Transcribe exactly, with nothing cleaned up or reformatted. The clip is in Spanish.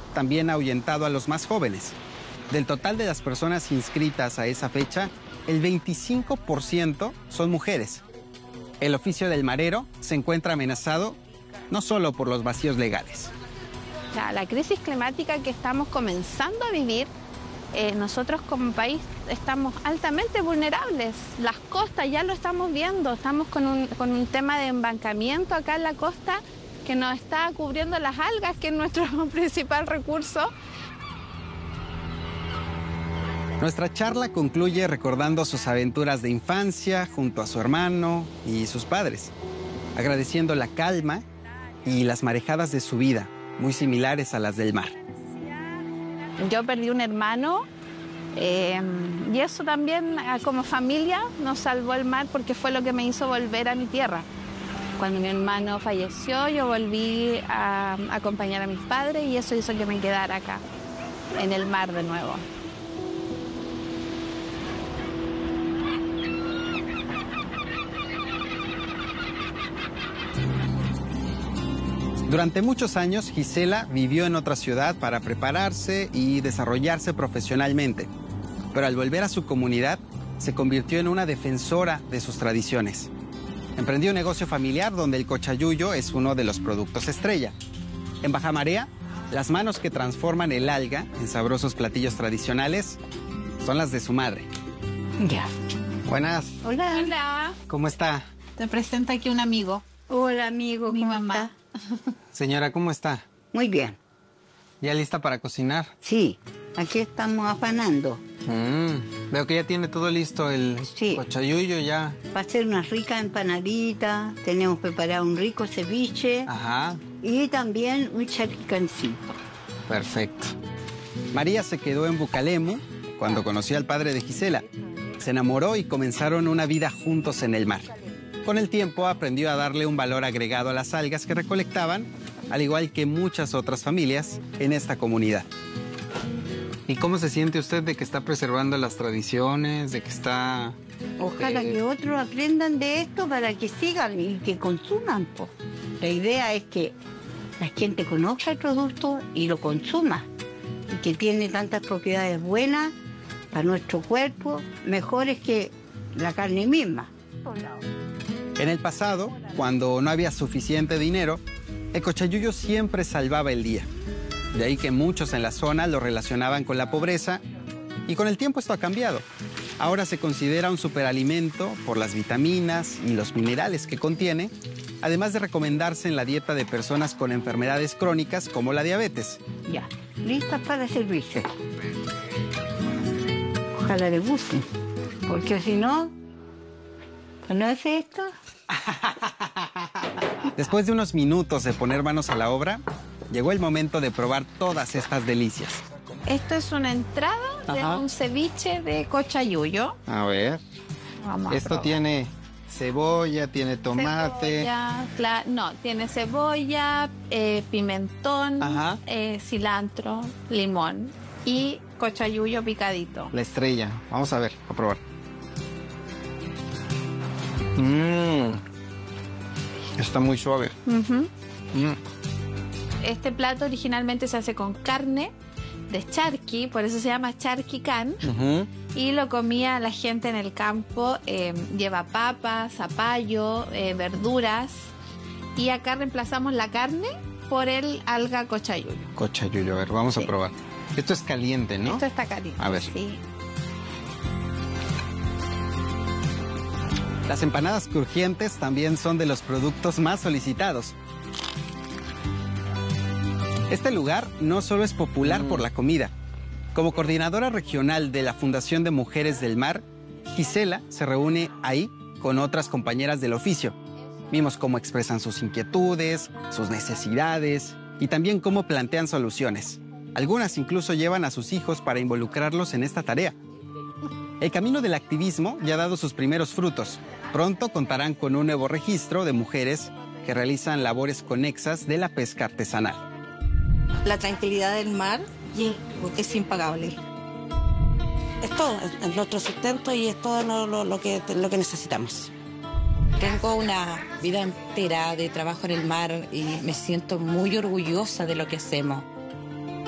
también ha ahuyentado a los más jóvenes. Del total de las personas inscritas a esa fecha, el veinticinco por ciento son mujeres. El oficio del marero se encuentra amenazado no solo por los vacíos legales. La, la crisis climática que estamos comenzando a vivir, eh, nosotros como país estamos altamente vulnerables. Las costas ya lo estamos viendo, estamos con un, con un tema de embancamiento acá en la costa que nos está cubriendo las algas, que es nuestro principal recurso. Nuestra charla concluye recordando sus aventuras de infancia junto a su hermano y sus padres, agradeciendo la calma y las marejadas de su vida, muy similares a las del mar. Yo perdí un hermano eh, y eso también como familia nos salvó el mar porque fue lo que me hizo volver a mi tierra. Cuando mi hermano falleció, yo volví a, a acompañar a mis padres y eso hizo que me quedara acá, en el mar de nuevo. Durante muchos años, Gisela vivió en otra ciudad para prepararse y desarrollarse profesionalmente. Pero al volver a su comunidad, se convirtió en una defensora de sus tradiciones. Emprendió un negocio familiar donde el cochayuyo es uno de los productos estrella. En Baja Marea, las manos que transforman el alga en sabrosos platillos tradicionales son las de su madre. Ya. Buenas. Hola. Hola. ¿Cómo está? Te presenta aquí un amigo. Hola, amigo. Mi ¿cómo mamá. está? Señora, ¿cómo está? Muy bien. ¿Ya lista para cocinar? Sí, aquí estamos afanando. Mm, veo que ya tiene todo listo el Sí. cochayuyo ya. Para hacer unas ricas empanaditas, tenemos preparado un rico ceviche Ajá, y también un charquicancito. perfecto. María se quedó en Bucalemu cuando conoció al padre de Gisela. Se enamoró y comenzaron una vida juntos en el mar. Con el tiempo aprendió a darle un valor agregado a las algas que recolectaban, al igual que muchas otras familias en esta comunidad. ¿Y cómo se siente usted de que está preservando las tradiciones, de que está... Ojalá eh, que otros aprendan de esto para que sigan y que consuman, po. La idea es que la gente conozca el producto y lo consuma. Y que tiene tantas propiedades buenas para nuestro cuerpo, mejores que la carne misma. En el pasado, cuando no había suficiente dinero, el cochayuyo siempre salvaba el día. De ahí que muchos en la zona lo relacionaban con la pobreza y con el tiempo esto ha cambiado. Ahora se considera un superalimento por las vitaminas y los minerales que contiene, además de recomendarse en la dieta de personas con enfermedades crónicas como la diabetes. Ya, listas para servirse. Ojalá les guste, porque si no, ¿no es esto? Después de unos minutos de poner manos a la obra, llegó el momento de probar todas estas delicias. Esto es una entrada de Ajá. un ceviche de cochayuyo. A ver, Vamos a esto probar. tiene cebolla, tiene tomate. Cebolla, cla- no, tiene cebolla, eh, pimentón, Ajá. eh, cilantro, limón y cochayuyo picadito. La estrella. Vamos a ver, a probar. Mmm. Está muy suave. Ujú. Mm. Este plato originalmente se hace con carne de charqui, por eso se llama charquicán, Ujú. y lo comía la gente en el campo. Eh, lleva papas, zapallo, eh, verduras, y acá reemplazamos la carne por el alga cochayuyo. Cochayuyo, a ver, vamos a Sí. probar. Esto es caliente, ¿no? Esto está caliente. A ver. Sí. Las empanadas crujientes también son de los productos más solicitados. Este lugar no solo es popular Mm. por la comida. Como coordinadora regional de la Fundación de Mujeres del Mar, Gisela se reúne ahí con otras compañeras del oficio. Vimos cómo expresan sus inquietudes, sus necesidades y también cómo plantean soluciones. Algunas incluso llevan a sus hijos para involucrarlos en esta tarea. El camino del activismo ya ha dado sus primeros frutos. Pronto contarán con un nuevo registro de mujeres que realizan labores conexas de la pesca artesanal. La tranquilidad del mar es impagable. Es todo, es nuestro sustento y es todo lo, lo- lo que, lo que necesitamos. Tengo una vida entera de trabajo en el mar y me siento muy orgullosa de lo que hacemos.